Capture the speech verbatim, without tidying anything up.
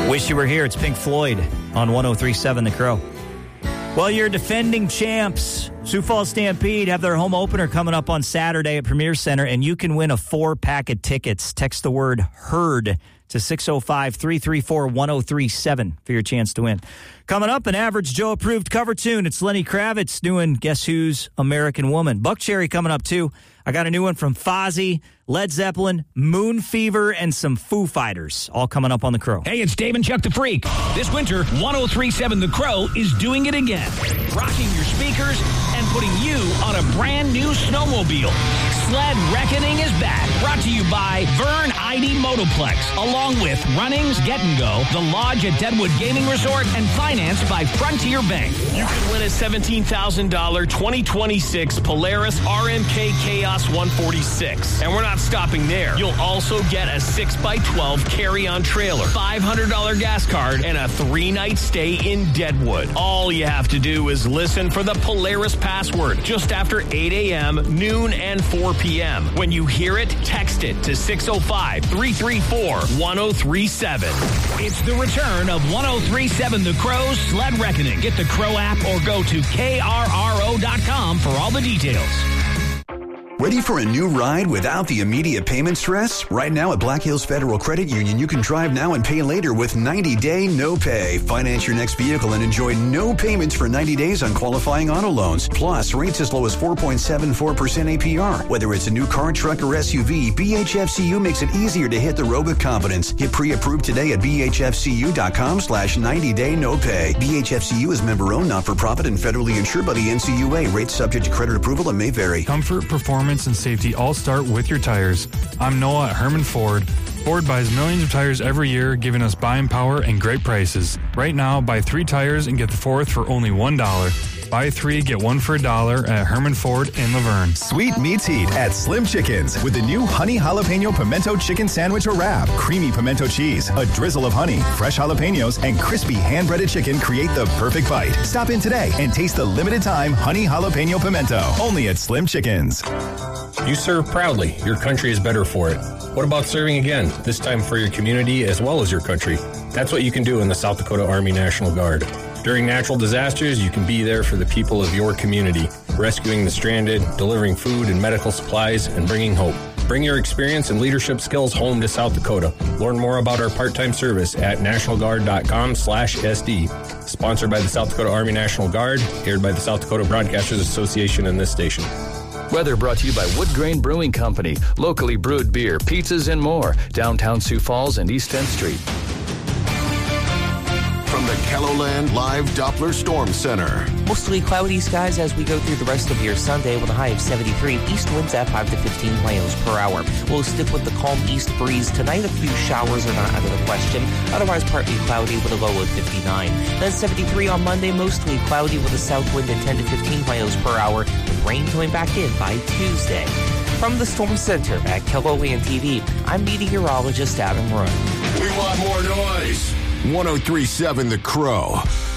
Wish You Were Here. It's Pink Floyd on one oh three point seven The Crow. Well, your defending champs, Sioux Falls Stampede, have their home opener coming up on Saturday at Premier Center, and you can win a four-pack of tickets. Text the word HERD to six oh five, three three four, one oh three seven for your chance to win. Coming up, an Average Joe approved cover tune. It's Lenny Kravitz doing Guess Who's American Woman. Buck Cherry coming up, too. I got a new one from Fozzy, Led Zeppelin, Moon Fever, and some Foo Fighters, all coming up on The Crow. Hey, it's Dave and Chuck the Freak. This winter, one oh three point seven The Crow is doing it again. Rocking your speakers and putting you on a brand new snowmobile. Sled Reckoning is back. Brought to you by Vern I D Motoplex, along with Runnings Get and Go, The Lodge at Deadwood Gaming Resort, and financed by Frontier Bank. You can win a seventeen thousand dollars twenty twenty-six Polaris R M K Chaos one forty-six. And we're not stopping there. You'll also get a six by twelve carry-on trailer, five hundred dollars gas card, and a three-night stay in Deadwood. All you have to do is listen for the Polaris password just after eight a.m., noon, and four p.m. When you hear it, text it to six oh five, three three four, one oh three seven. It's the return of one oh three point seven The Crow's Sled Reckoning. Get the Crow app or go to K R R O dot com for all the details. Ready for a new ride without the immediate payment stress? Right now at Black Hills Federal Credit Union, you can drive now and pay later with ninety-day no pay. Finance your next vehicle and enjoy no payments for ninety days on qualifying auto loans. Plus, rates as low as four point seven four percent A P R. Whether it's a new car, truck, or S U V, B H F C U makes it easier to hit the road with confidence. Get pre-approved today at B H F C U dot com slash ninety day no pay. B H F C U is member-owned, not-for-profit, and federally insured by the N C U A. Rates subject to credit approval and may vary. Comfort, performance, and safety all start with your tires. I'm Noah at Herman Ford. Ford buys millions of tires every year, giving us buying power and great prices. Right now, buy three tires and get the fourth for only one dollar. Buy three, get one for a dollar at Herman Ford in Laverne. Sweet meets heat at Slim Chickens with the new Honey Jalapeno Pimento Chicken Sandwich or Wrap. Creamy pimento cheese, a drizzle of honey, fresh jalapenos, and crispy hand-breaded chicken create the perfect bite. Stop in today and taste the limited-time Honey Jalapeno Pimento. Only at Slim Chickens. You serve proudly. Your country is better for it. What about serving again, this time for your community as well as your country? That's what you can do in the South Dakota Army National Guard. During natural disasters, you can be there for the people of your community, rescuing the stranded, delivering food and medical supplies, and bringing hope. Bring your experience and leadership skills home to South Dakota. Learn more about our part-time service at national guard dot com slash S D. Sponsored by the South Dakota Army National Guard, aired by the South Dakota Broadcasters Association and this station. Weather brought to you by Wood Grain Brewing Company. Locally brewed beer, pizzas, and more. Downtown Sioux Falls and East tenth Street. From the Kelloland Live Doppler Storm Center. Mostly cloudy skies as we go through the rest of your Sunday with a high of seventy-three. East winds at five to fifteen miles per hour. We'll stick with the calm east breeze tonight. A few showers are not out of the question. Otherwise partly cloudy with a low of fifty-nine. Then seventy-three on Monday, mostly cloudy with a south wind at ten to fifteen miles per hour, with rain coming back in by Tuesday. From the Storm Center at Kelloland T V, I'm meteorologist Adam Roy. We want more noise. one oh three point seven The Crow.